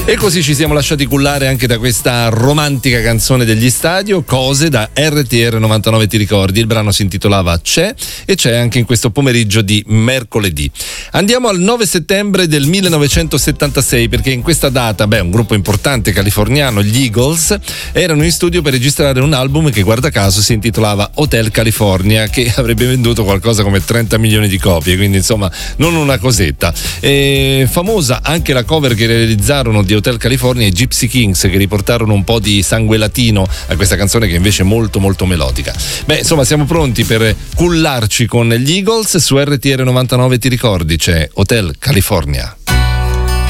E così ci siamo lasciati cullare anche da questa romantica canzone degli Stadio, Cose, da RTR 99 Ti ricordi. Il brano si intitolava C'è, e c'è anche in questo pomeriggio di mercoledì. Andiamo al 9 settembre del 1976, perché in questa data, un gruppo importante californiano, gli Eagles, erano in studio per registrare un album che, guarda caso, si intitolava Hotel California, che avrebbe venduto qualcosa come 30 milioni di copie, quindi insomma non una cosetta. E famosa anche la cover che realizzarono di Hotel California, i Gypsy Kings, che riportarono un po' di sangue latino a questa canzone, che invece è molto molto melodica. Insomma, siamo pronti per cullarci con gli Eagles. Su RTR 99 Ti ricordi c'è Hotel California.